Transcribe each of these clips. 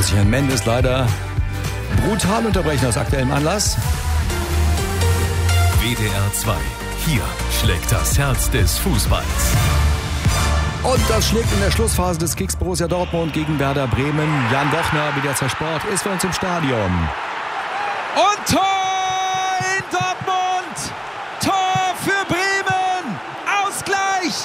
muss ich Herrn Mendes leider brutal unterbrechen aus aktuellem Anlass. WDR 2. Hier schlägt das Herz des Fußballs. Und das schlägt in der Schlussphase des Kicks Borussia Dortmund gegen Werder Bremen. Jan Bochner, WDR 2 Sport, ist für uns im Stadion. Und Tor in Dortmund! Tor für Bremen! Ausgleich!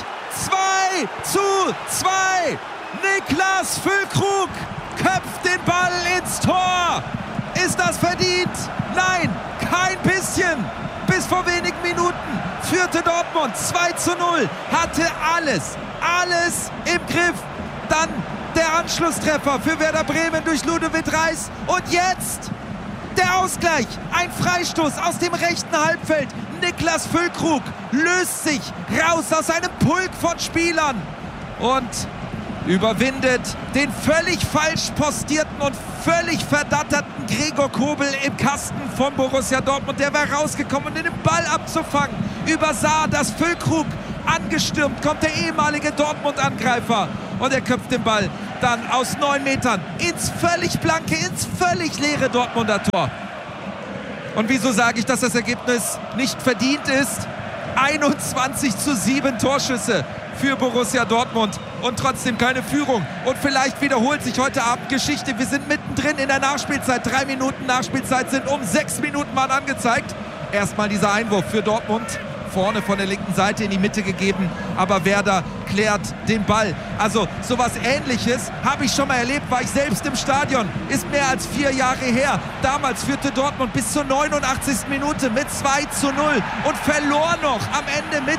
2:2! Niklas Füllkrug köpft den Ball ins Tor! Ist das verdient? Nein, kein bisschen! Bis vor wenigen Minuten führte Dortmund 2:0, hatte alles im Griff. Dann der Anschlusstreffer für Werder Bremen durch Ludovic Reis. Und jetzt der Ausgleich. Ein Freistoß aus dem rechten Halbfeld. Niklas Füllkrug löst sich raus aus einem Pulk von Spielern und überwindet den völlig falsch postierten und völlig verdatterten Gregor Kobel im Kasten von Borussia Dortmund. Der war rausgekommen, um den Ball abzufangen. Übersah, dass Füllkrug angestürmt kommt, der ehemalige Dortmund-Angreifer. Und er köpft den Ball dann aus 9 Metern ins völlig blanke, ins völlig leere Dortmunder Tor. Und wieso sage ich, dass das Ergebnis nicht verdient ist? 21:7 Torschüsse für Borussia Dortmund und trotzdem keine Führung. Und vielleicht wiederholt sich heute Abend Geschichte. Wir sind mittendrin in der Nachspielzeit. 3 Minuten Nachspielzeit sind 6 Minuten waren angezeigt. Erstmal dieser Einwurf für Dortmund. Vorne von der linken Seite in die Mitte gegeben, aber Werder klärt den Ball. Also sowas Ähnliches habe ich schon mal erlebt, war ich selbst im Stadion, ist mehr als 4 Jahre her. Damals führte Dortmund bis zur 89. Minute mit 2:0 und verlor noch am Ende mit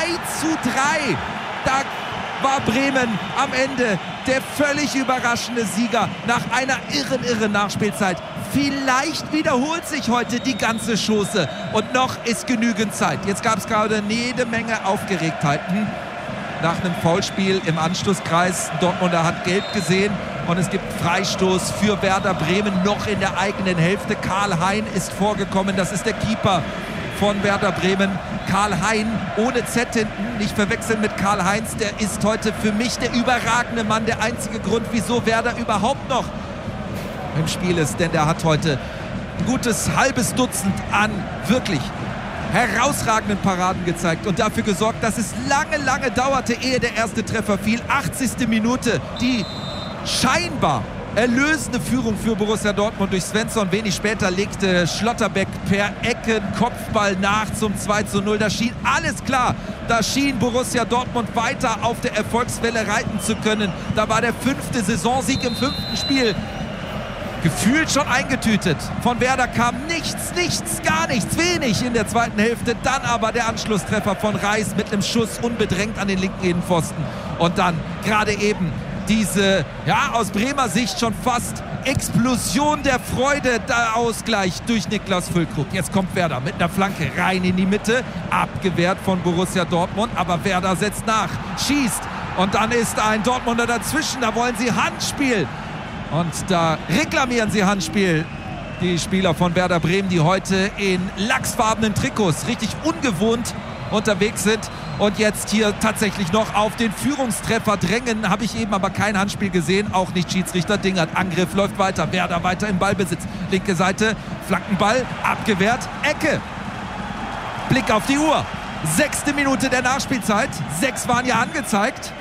2:3. Da war Bremen am Ende der völlig überraschende Sieger nach einer irren Nachspielzeit. Vielleicht wiederholt sich heute die ganze Chose und noch ist genügend Zeit. Jetzt gab es gerade jede Menge Aufgeregtheiten nach einem Foulspiel im Anschlusskreis. Dortmunder hat gelb gesehen und es gibt Freistoß für Werder Bremen noch in der eigenen Hälfte. Karl Hein ist vorgekommen, das ist der Keeper von Werder Bremen. Karl Hein ohne Z hinten, nicht verwechseln mit Karl-Heinz, der ist heute für mich der überragende Mann, der einzige Grund, wieso Werder überhaupt noch im Spiel ist, denn der hat heute ein gutes halbes Dutzend an wirklich herausragenden Paraden gezeigt und dafür gesorgt, dass es lange dauerte, ehe der erste Treffer fiel. 80. Minute, die scheinbar erlösende Führung für Borussia Dortmund durch Svensson. Wenig später legte Schlotterbeck per Ecken-Kopfball nach zum 2:0. Da schien alles klar. Da schien Borussia Dortmund weiter auf der Erfolgswelle reiten zu können. Da war der 5. Saisonsieg im 5. Spiel gefühlt schon eingetütet. Von Werder kam nichts, gar nichts, wenig in der zweiten Hälfte. Dann aber der Anschlusstreffer von Reis mit einem Schuss unbedrängt an den linken Innenpfosten. Und dann gerade eben diese, aus Bremer Sicht schon fast Explosion der Freude, der Ausgleich durch Niklas Füllkrug. Jetzt kommt Werder mit einer Flanke rein in die Mitte, abgewehrt von Borussia Dortmund, aber Werder setzt nach, schießt und dann ist ein Dortmunder dazwischen, da wollen sie Handspiel. Und da reklamieren sie Handspiel, die Spieler von Werder Bremen, die heute in lachsfarbenen Trikots richtig ungewohnt unterwegs sind und jetzt hier tatsächlich noch auf den Führungstreffer drängen. Habe ich eben aber kein Handspiel gesehen, auch nicht Schiedsrichter Dingert. Angriff läuft weiter, Werder weiter im Ballbesitz. Linke Seite, Flankenball, abgewehrt, Ecke. Blick auf die Uhr. 6. Minute der Nachspielzeit. 6 waren ja angezeigt.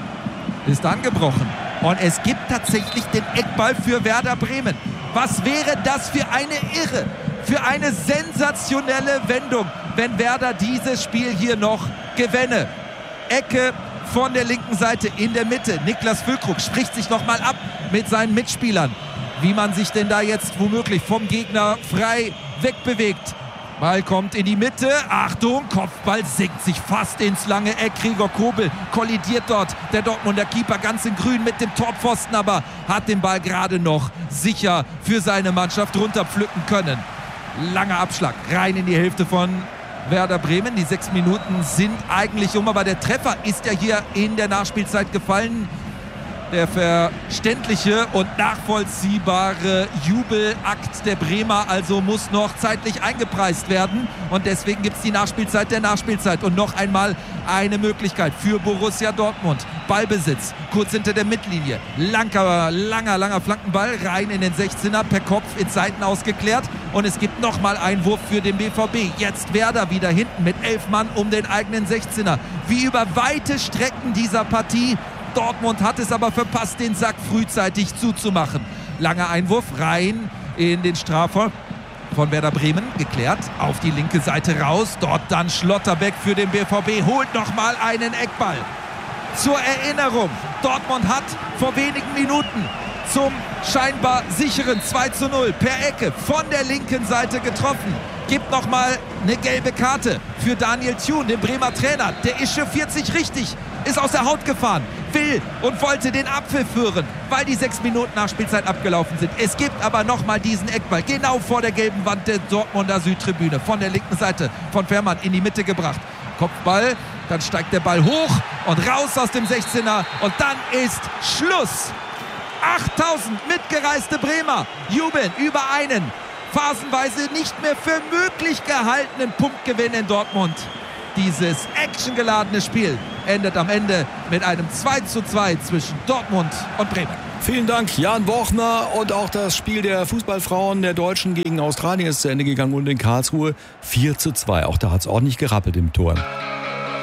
Ist angebrochen. Und es gibt tatsächlich den Eckball für Werder Bremen. Was wäre das für eine Irre, für eine sensationelle Wendung, wenn Werder dieses Spiel hier noch gewinne. Ecke von der linken Seite in der Mitte. Niklas Füllkrug spricht sich nochmal ab mit seinen Mitspielern, wie man sich denn da jetzt womöglich vom Gegner frei wegbewegt. Ball kommt in die Mitte. Achtung, Kopfball senkt sich fast ins lange Eck. Gregor Kobel kollidiert dort. Der Dortmunder Keeper ganz in grün mit dem Torpfosten, aber hat den Ball gerade noch sicher für seine Mannschaft runterpflücken können. Langer Abschlag rein in die Hälfte von Werder Bremen. Die 6 Minuten sind eigentlich um, aber der Treffer ist ja hier in der Nachspielzeit gefallen. Der verständliche und nachvollziehbare Jubelakt der Bremer also muss noch zeitlich eingepreist werden. Und deswegen gibt es die Nachspielzeit der Nachspielzeit. Und noch einmal eine Möglichkeit für Borussia Dortmund. Ballbesitz, kurz hinter der Mittellinie. Langer Flankenball rein in den 16er, per Kopf ins Seiten ausgeklärt. Und es gibt nochmal Einwurf für den BVB. Jetzt Werder wieder hinten mit 11 Mann um den eigenen 16er. Wie über weite Strecken dieser Partie. Dortmund hat es aber verpasst, den Sack frühzeitig zuzumachen. Langer Einwurf rein in den Strafraum von Werder Bremen, geklärt, auf die linke Seite raus. Dort dann Schlotterbeck für den BVB, holt nochmal einen Eckball. Zur Erinnerung, Dortmund hat vor wenigen Minuten zum scheinbar sicheren 2:0 per Ecke von der linken Seite getroffen. Gibt nochmal eine gelbe Karte für Daniel Thune, den Bremer Trainer. Der echauffiert sich richtig, ist aus der Haut gefahren, will und wollte den Abpfiff führen, weil die 6 Minuten Nachspielzeit abgelaufen sind. Es gibt aber nochmal diesen Eckball, genau vor der gelben Wand der Dortmunder Südtribüne, von der linken Seite von Fährmann in die Mitte gebracht. Kopfball, dann steigt der Ball hoch und raus aus dem 16er und dann ist Schluss. 8000 mitgereiste Bremer jubeln über einen phasenweise nicht mehr für möglich gehaltenen Punktgewinn in Dortmund. Dieses actiongeladene Spiel endet am Ende mit einem 2:2 zwischen Dortmund und Bremen. Vielen Dank, Jan Bochner. Und auch das Spiel der Fußballfrauen der Deutschen gegen Australien ist zu Ende gegangen und in Karlsruhe 4:2. Auch da hat es ordentlich gerappelt im Tor.